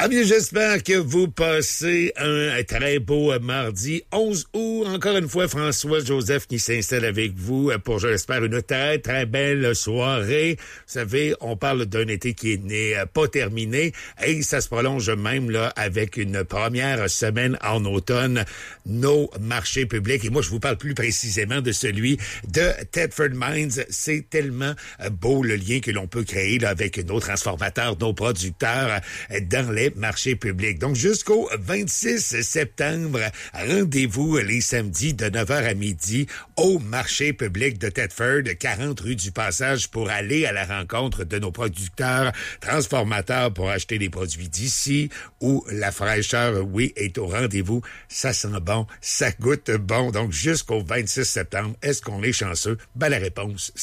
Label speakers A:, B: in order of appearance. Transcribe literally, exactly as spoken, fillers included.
A: Ah bien, j'espère que vous passez un très beau mardi onze août. Encore une fois, François-Joseph qui s'installe avec vous pour, je l'espère, une très, très belle soirée. Vous savez, on parle d'un été qui n'est pas terminé et ça se prolonge même là avec une première semaine en automne, nos marchés publics. Et moi, je vous parle plus précisément de celui de Thetford Mines. C'est tellement beau le lien que l'on peut créer là, avec nos transformateurs, nos producteurs dans les marchés publics. Donc, jusqu'au vingt-six septembre, rendez-vous les samedis de neuf heures à midi au marché public de Thetford, quarante rue du Passage, pour aller à la rencontre de nos producteurs, transformateurs pour acheter des produits d'ici où la fraîcheur, oui, est au rendez-vous. Ça sent bon, ça goûte bon. Donc, jusqu'au vingt-six septembre, est-ce qu'on est chanceux? Ben, la réponse,